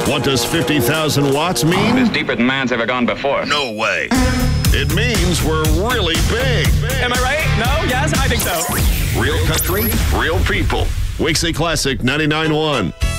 What does 50,000 watts mean? It's deeper than man's ever gone before. No way. It means we're really big. Am I right? No? Yes? I think so. Real country, real people. Weekly Classic 99.1.